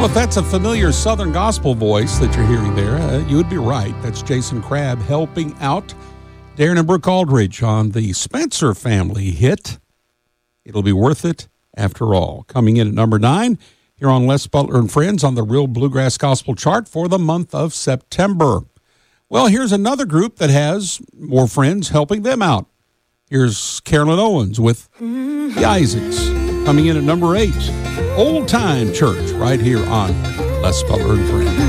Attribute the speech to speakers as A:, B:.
A: Well, if that's a familiar Southern gospel voice that you're hearing there, you would be right. That's Jason Crabb helping out Darren and Brooke Aldridge on the Spencer Family hit, It'll Be Worth It After All. Coming in at number 9 here on Les Butler and Friends on the Real Bluegrass Gospel chart for the month of September. Well, here's another group that has more friends helping them out. Here's Carolyn Owens with the Isaacs. Coming in at number 8, Old Time Church, right here on Les Butler and Friends.